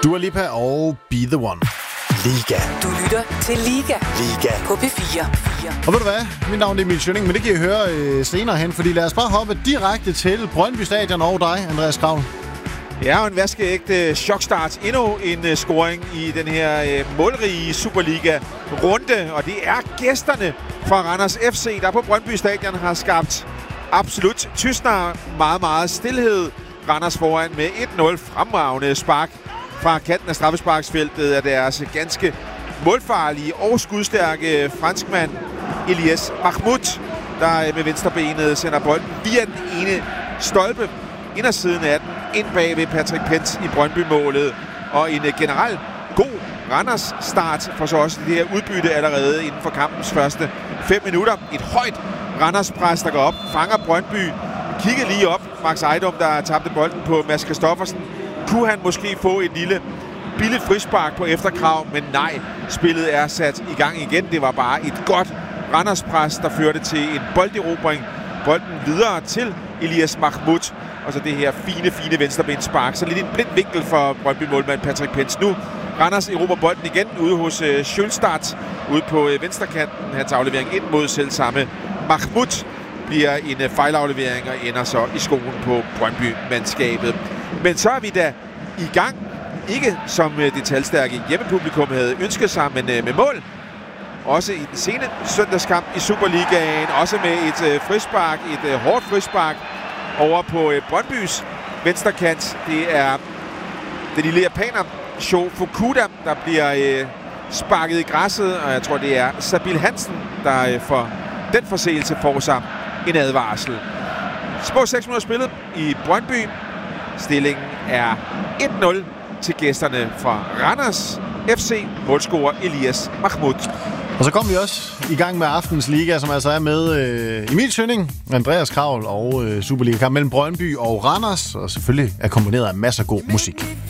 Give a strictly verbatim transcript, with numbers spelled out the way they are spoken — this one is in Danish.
Dua Lipa og Be The One. Liga. Du lytter til Liga. Liga. På P fire. Og ved du hvad? Mit navn er Emil Schønning, men det kan I høre øh, senere hen, fordi lad os bare hoppe direkte til Brøndby Stadion og dig, Andreas Kravl. Ja, og en vaskeægte chokstart. Endnu en uh, scoring i den her uh, målrige Superliga-runde. Og det er gæsterne fra Randers F C, der på Brøndby Stadion har skabt absolut tystner. Meget, meget stilhed. Randers foran med et nul. Fremragende spark fra kanten af straffesparksfeltet af deres ganske målfarlige og skudstærke franskmand Elias Mahmoud, der med venstrebenet sender bolden via den ene stolpe indersiden af den ind bag ved Patrick Pence i Brøndby-målet. Og en generelt god Randers start for så også det her udbytte allerede inden for kampens første fem minutter. Et højt Randers pres, der går op, fanger Brøndby, kigger lige op. Max Ejdom, der tabte bolden på Mads Christoffersen. Kunne han måske få et lille billigt frispark på efterkrav, men nej, spillet er sat i gang igen. Det var bare et godt Randers pres, der førte til en bolderobring. Bolden videre til Elias Mahmoud. Og så det her fine, fine venstrebenspark. Så lidt en blind vinkel for Brøndby-målmand Patrick Pence. Nu Randers erobrer bolden igen ude hos uh, Sjølstad. Ude på uh, venstrekanten. Hans aflevering ind mod selvsamme Mahmoud bliver en uh, fejlaflevering og ender så i skoen på Brøndby-mandskabet. Men så er vi da i gang. Ikke som uh, det talstærke hjemmepublikum havde ønsket sig, men uh, med mål. Også i den sene søndagskamp i Superligaen. Også med et uh, frispark, et uh, hårdt frispark over på øh, Brøndbys venstrekant. Det er den lille japaner, Sho Fukuda, der bliver øh, sparket i græsset. Og jeg tror, det er Sabil Hansen, der øh, for den forseelse får sig en advarsel. Små seks minutter spillet i Brøndby. Stillingen er et nul til gæsterne fra Randers F C. Målscorer Elias Mahmoud. Og så kommer vi også i gang med aftens liga, som altså er med øh, Emil Schønning, Andreas Kravl og øh, Superliga-kamp mellem Brøndby og Randers. Og selvfølgelig er kombineret af masser af god musik.